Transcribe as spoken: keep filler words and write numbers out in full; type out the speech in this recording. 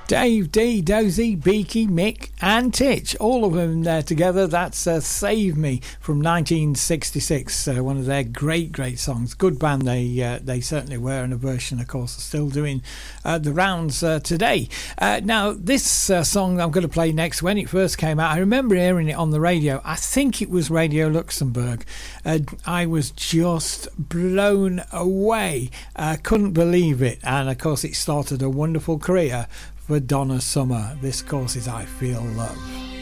Dave, Dee, Dozy, Beaky, Mick and Titch, all of them there together. That's uh, Save Me from nineteen sixty-six, uh, one of their great, great songs. Good band they uh, they certainly were, and a version, of course, are still doing uh, the rounds uh, today. Uh, now, this uh, song I'm going to play next, when it first came out, I remember hearing it on the radio. I think it was Radio Luxembourg. Uh, I was just blown away. I uh, couldn't believe it. And, of course, it started a wonderful career for Donna Summer. This, of course, is I Feel Love.